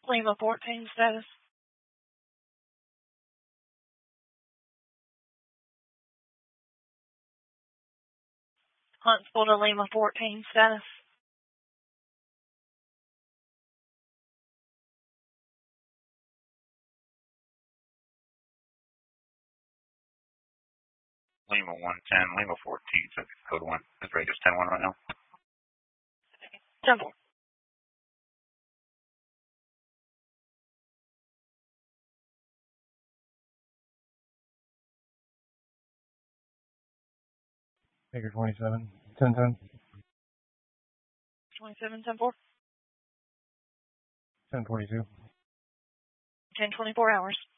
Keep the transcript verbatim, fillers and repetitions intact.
Lima fourteen status. Huntsville to Lima fourteen status. Lima one ten, Lima fourteen, so code one. It's radius ten one right now. ten four. Baker twenty-seven, ten ten. twenty-seven, ten four. ten twenty-two. ten twenty-four hours.